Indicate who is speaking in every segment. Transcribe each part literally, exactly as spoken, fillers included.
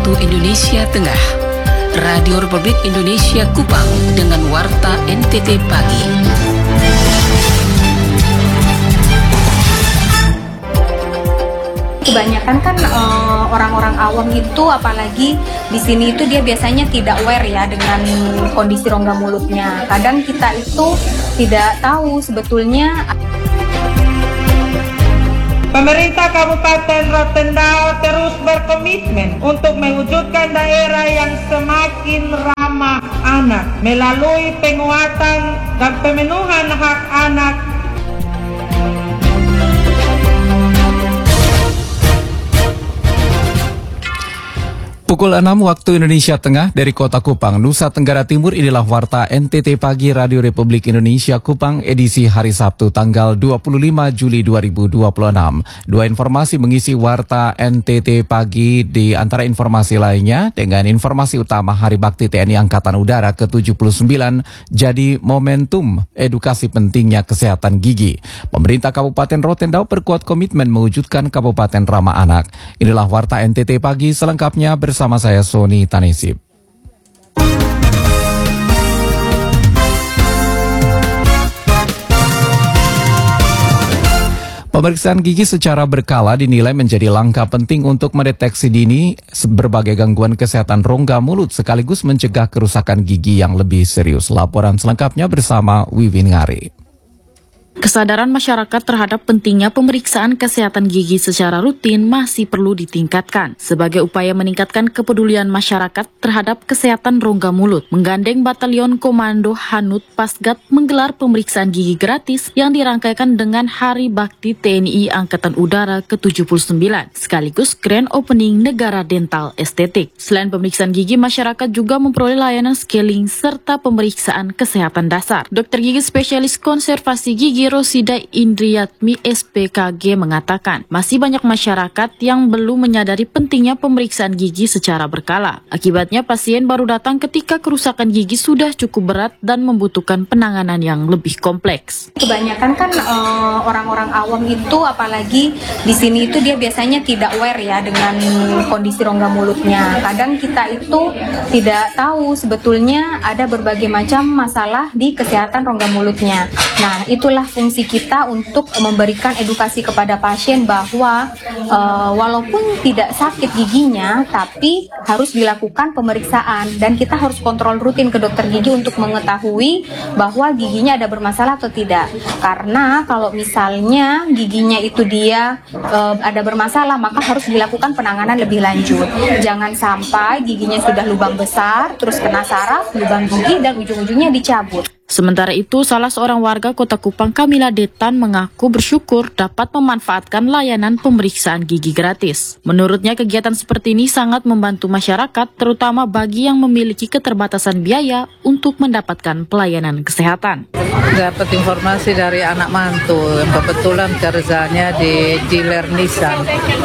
Speaker 1: waktu Indonesia Tengah, Radio Republik Indonesia Kupang dengan Warta N T T Pagi.
Speaker 2: Kebanyakan kan uh, orang-orang awam itu, apalagi di sini itu dia biasanya tidak aware ya dengan kondisi rongga mulutnya. Kadang kita itu tidak tahu sebetulnya.
Speaker 3: Pemerintah Kabupaten Rotendao terus berkomitmen untuk mewujudkan daerah yang semakin ramah anak melalui penguatan dan pemenuhan hak anak.
Speaker 4: Pukul enam waktu Indonesia Tengah dari Kota Kupang, Nusa Tenggara Timur, inilah Warta N T T Pagi Radio Republik Indonesia Kupang edisi hari Sabtu tanggal dua puluh lima Juli dua ribu dua puluh enam. Dua informasi mengisi Warta N T T Pagi di antara informasi lainnya dengan informasi utama Hari Bakti T N I Angkatan Udara ke tujuh puluh sembilan jadi momentum edukasi pentingnya kesehatan gigi. Pemerintah Kabupaten Rotendao perkuat komitmen mewujudkan Kabupaten Ramah Anak. Inilah Warta N T T Pagi selengkapnya bersama Bersama saya Sony Tanisib. Pemeriksaan gigi secara berkala dinilai menjadi langkah penting untuk mendeteksi dini berbagai gangguan kesehatan rongga mulut sekaligus mencegah kerusakan gigi yang lebih serius. Laporan selengkapnya bersama Wiwin Ngari.
Speaker 5: Kesadaran masyarakat terhadap pentingnya pemeriksaan kesehatan gigi secara rutin masih perlu ditingkatkan. Sebagai upaya meningkatkan kepedulian masyarakat terhadap kesehatan rongga mulut, menggandeng Batalion Komando Hanut Pasgat menggelar pemeriksaan gigi gratis yang dirangkaikan dengan Hari Bakti T N I Angkatan Udara ke tujuh puluh sembilan, sekaligus Grand Opening Negara Dental Estetik. Selain pemeriksaan gigi, masyarakat juga memperoleh layanan scaling serta pemeriksaan kesehatan dasar. Dokter gigi spesialis konservasi gigi Rosida Indriyatmi S P K G mengatakan, masih banyak masyarakat yang belum menyadari pentingnya pemeriksaan gigi secara berkala. Akibatnya pasien baru datang ketika kerusakan gigi sudah cukup berat dan membutuhkan penanganan yang lebih kompleks.
Speaker 2: Kebanyakan kan uh, orang-orang awam itu, apalagi di sini itu dia biasanya tidak aware ya dengan kondisi rongga mulutnya. Kadang kita itu tidak tahu sebetulnya ada berbagai macam masalah di kesehatan rongga mulutnya. Nah, itulah fungsi kita untuk memberikan edukasi kepada pasien bahwa uh, walaupun tidak sakit giginya, tapi harus dilakukan pemeriksaan dan kita harus kontrol rutin ke dokter gigi untuk mengetahui bahwa giginya ada bermasalah atau tidak. Karena kalau misalnya giginya itu dia uh, ada bermasalah, maka harus dilakukan penanganan lebih lanjut. Jangan sampai giginya sudah lubang besar, terus kena saraf, lubang gigi, dan ujung-ujungnya dicabut.
Speaker 5: Sementara itu, salah seorang warga Kota Kupang, Kamila Detan, mengaku bersyukur dapat memanfaatkan layanan pemeriksaan gigi gratis. Menurutnya, kegiatan seperti ini sangat membantu masyarakat, terutama bagi yang memiliki keterbatasan biaya untuk mendapatkan pelayanan kesehatan.
Speaker 6: Dapat informasi dari anak mantu, kebetulan kerjanya di dealer Nissan,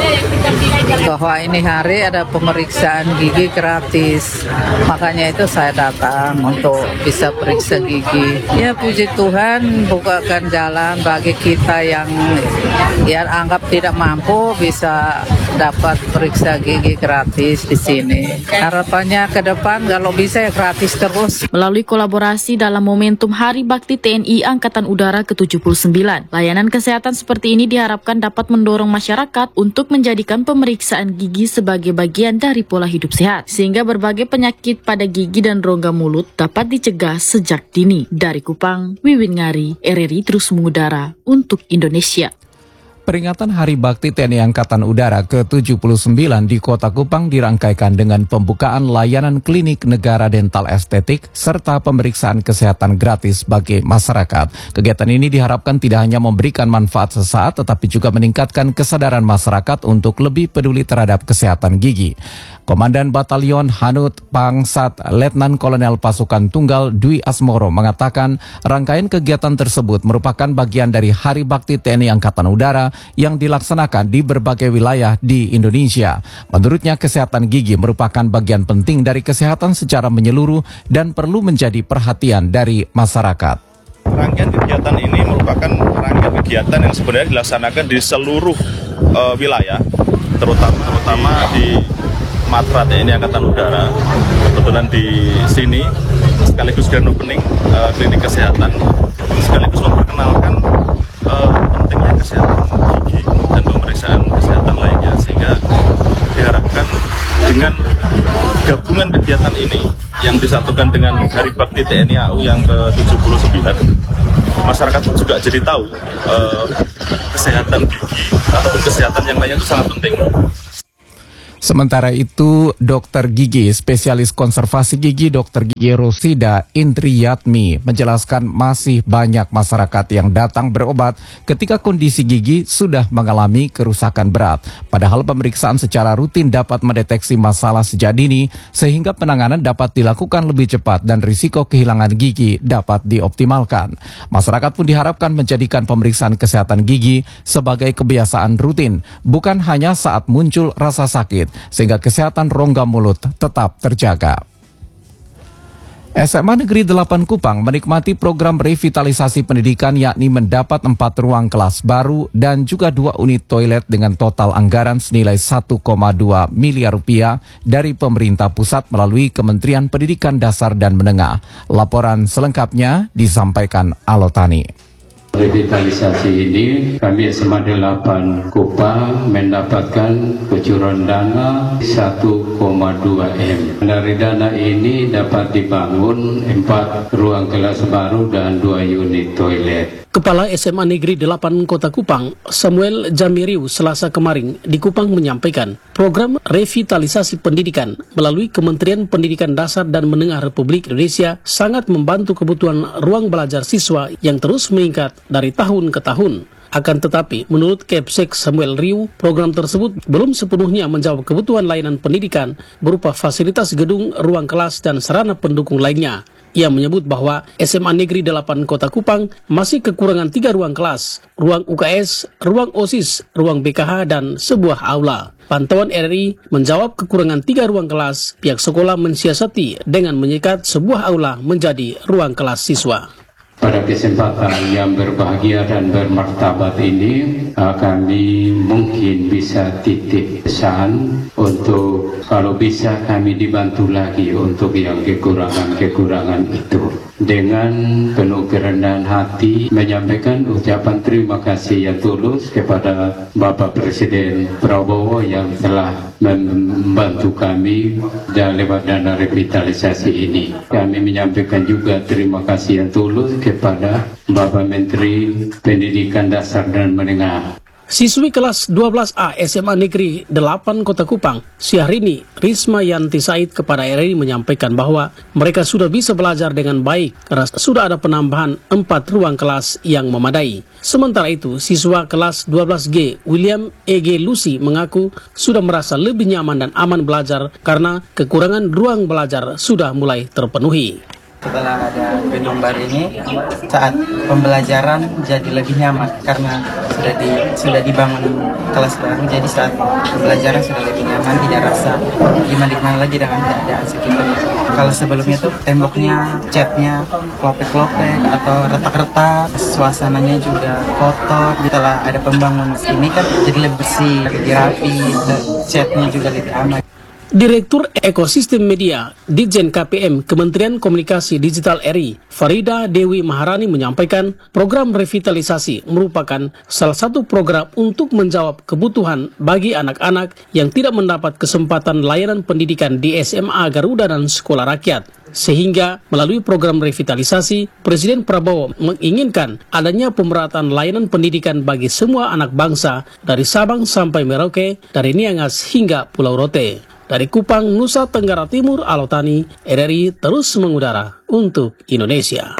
Speaker 6: bahwa ini hari ada pemeriksaan gigi gratis. Makanya itu saya datang untuk bisa periksa gigi. Ya, puji Tuhan bukakan jalan bagi kita yang ya anggap tidak mampu bisa dapat periksa gigi gratis di sini. Harapannya ke depan kalau bisa ya gratis terus.
Speaker 5: Melalui kolaborasi dalam momentum Hari Bakti T N I Angkatan Udara ke tujuh puluh sembilan, layanan kesehatan seperti ini diharapkan dapat mendorong masyarakat untuk menjadikan pemeriksaan gigi sebagai bagian dari pola hidup sehat, sehingga berbagai penyakit pada gigi dan rongga mulut dapat dicegah sejak dini. Dari Kupang, Wiwin Ngari, R R I terus mengudara untuk Indonesia.
Speaker 4: Peringatan Hari Bakti T N I Angkatan Udara ke tujuh puluh sembilan di Kota Kupang dirangkaikan dengan pembukaan layanan klinik negara dental estetik serta pemeriksaan kesehatan gratis bagi masyarakat. Kegiatan ini diharapkan tidak hanya memberikan manfaat sesaat tetapi juga meningkatkan kesadaran masyarakat untuk lebih peduli terhadap kesehatan gigi. Komandan Batalion Hanut Pangsat Letnan Kolonel Pasukan Tunggal Dwi Asmoro mengatakan rangkaian kegiatan tersebut merupakan bagian dari Hari Bakti T N I Angkatan Udara yang dilaksanakan di berbagai wilayah di Indonesia. Menurutnya, kesehatan gigi merupakan bagian penting dari kesehatan secara menyeluruh dan perlu menjadi perhatian dari masyarakat.
Speaker 7: Rangkaian kegiatan ini merupakan rangkaian kegiatan yang sebenarnya dilaksanakan di seluruh uh, wilayah, terutama terutama di Matra T N I Angkatan Udara. Kebetulan di sini sekaligus grand opening uh, klinik kesehatan, sekaligus memperkenalkan uh, pentingnya kesehatan gigi dan pemeriksaan kesehatan lainnya, sehingga diharapkan dengan gabungan kegiatan ini yang disatukan dengan Hari Bakti T N I A U yang ke tujuh puluh sembilan, masyarakat juga jadi tahu uh, kesehatan gigi atau kesehatan yang lainnya itu sangat penting.
Speaker 4: Sementara itu, dokter gigi, spesialis konservasi gigi dokter gigi Rosida Indriyatmi menjelaskan masih banyak masyarakat yang datang berobat ketika kondisi gigi sudah mengalami kerusakan berat. Padahal pemeriksaan secara rutin dapat mendeteksi masalah sejak dini sehingga penanganan dapat dilakukan lebih cepat dan risiko kehilangan gigi dapat dioptimalkan. Masyarakat pun diharapkan menjadikan pemeriksaan kesehatan gigi sebagai kebiasaan rutin, bukan hanya saat muncul rasa sakit, sehingga kesehatan rongga mulut tetap terjaga. S M A Negeri delapan Kupang menikmati program revitalisasi pendidikan, yakni mendapat empat ruang kelas baru dan juga dua unit toilet dengan total anggaran senilai satu koma dua miliar rupiah dari pemerintah pusat melalui Kementerian Pendidikan Dasar dan Menengah. Laporan selengkapnya disampaikan Alotani.
Speaker 8: Revitalisasi ini kami S M A delapan Kupang mendapatkan kucuran dana satu koma dua M. Dari dana ini dapat dibangun empat ruang kelas baru dan dua unit toilet.
Speaker 9: Kepala S M A Negeri delapan Kota Kupang, Samuel Jamiriu, Selasa kemarin di Kupang menyampaikan program revitalisasi pendidikan melalui Kementerian Pendidikan Dasar dan Menengah Republik Indonesia sangat membantu kebutuhan ruang belajar siswa yang terus meningkat dari tahun ke tahun. Akan tetapi, menurut Kepsek Samuel Riu, program tersebut belum sepenuhnya menjawab kebutuhan layanan pendidikan berupa fasilitas gedung, ruang kelas, dan sarana pendukung lainnya. Ia menyebut bahwa S M A Negeri delapan Kota Kupang masih kekurangan tiga ruang kelas, ruang U K S, ruang OSIS, ruang B K H, dan sebuah aula. Pantauan R R I menjawab kekurangan tiga ruang kelas, pihak sekolah mensiasati dengan menyikat sebuah aula menjadi ruang kelas siswa.
Speaker 8: Pada kesempatan yang berbahagia dan bermartabat ini, kami mungkin bisa titip pesan untuk kalau bisa kami dibantu lagi untuk yang kekurangan-kekurangan itu. Dengan penuh kerendahan hati menyampaikan ucapan terima kasih yang tulus kepada Bapak Presiden Prabowo yang telah membantu kami dan lewat dana revitalisasi ini. Kami menyampaikan juga terima kasih yang tulus kepada Bapak Menteri Pendidikan Dasar dan Menengah.
Speaker 9: Siswi kelas dua belas A S M A Negeri delapan Kota Kupang, Syahrini Risma Yanti Said kepada R R I menyampaikan bahwa mereka sudah bisa belajar dengan baik karena sudah ada penambahan empat ruang kelas yang memadai. Sementara itu, siswa kelas dua belas G William E G Lucy mengaku sudah merasa lebih nyaman dan aman belajar karena kekurangan ruang belajar sudah mulai terpenuhi.
Speaker 10: Setelah ada gedung baru ini, saat pembelajaran jadi lebih nyaman karena sudah di sudah dibangun kelas baru, jadi saat pembelajaran sudah lebih nyaman, tidak rasa gimana-gimana lagi dengan keadaan sekitar. Kalau sebelumnya tuh temboknya, catnya klopek-klopek atau retak-retak, suasananya juga kotor. Setelah ada pembangunan ini kan jadi lebih bersih, lebih rapi, dan catnya juga lebih aman.
Speaker 9: Direktur Ekosistem Media Ditjen K P M Kementerian Komunikasi Digital R I, Farida Dewi Maharani menyampaikan program revitalisasi merupakan salah satu program untuk menjawab kebutuhan bagi anak-anak yang tidak mendapat kesempatan layanan pendidikan di S M A Garuda dan sekolah rakyat. Sehingga melalui program revitalisasi, Presiden Prabowo menginginkan adanya pemerataan layanan pendidikan bagi semua anak bangsa dari Sabang sampai Merauke, dari Niangas hingga Pulau Rote. Dari Kupang, Nusa Tenggara Timur, Alotani, R R I terus mengudara untuk Indonesia.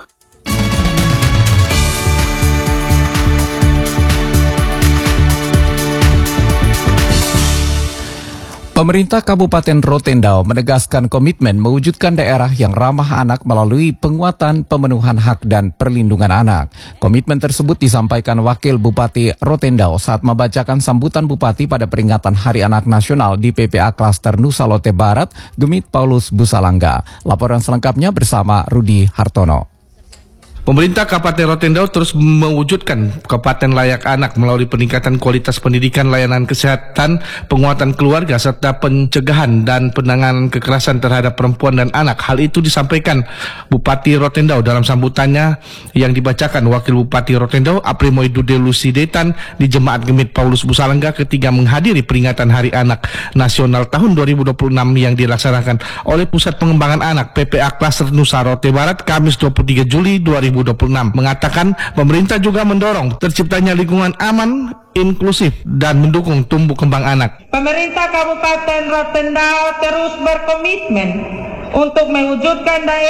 Speaker 4: Pemerintah Kabupaten Rotendao menegaskan komitmen mewujudkan daerah yang ramah anak melalui penguatan pemenuhan hak dan perlindungan anak. Komitmen tersebut disampaikan Wakil Bupati Rotendao saat membacakan sambutan Bupati pada peringatan Hari Anak Nasional di P P A Klaster Nusa Lote Barat, Gemit Paulus Busalangga. Laporan selengkapnya bersama Rudi Hartono.
Speaker 11: Pemerintah Kabupaten Rotendao terus mewujudkan Kabupaten Layak Anak melalui peningkatan kualitas pendidikan, layanan kesehatan, penguatan keluarga, serta pencegahan dan penanganan kekerasan terhadap perempuan dan anak. Hal itu disampaikan Bupati Rotendao dalam sambutannya yang dibacakan Wakil Bupati Rotendao Aprimo Idude Lusidetan di Jemaat Gemit Paulus Busalangga ketika menghadiri peringatan Hari Anak Nasional tahun dua ribu dua puluh enam yang dilaksanakan oleh Pusat Pengembangan Anak P P A Klaster Nusa Rote Barat Kamis dua puluh tiga Juli dua ribu dua puluh enam, mengatakan pemerintah juga mendorong terciptanya lingkungan aman, inklusif, dan mendukung tumbuh kembang anak.
Speaker 3: Pemerintah Kabupaten Rotendao terus berkomitmen untuk mewujudkan daerah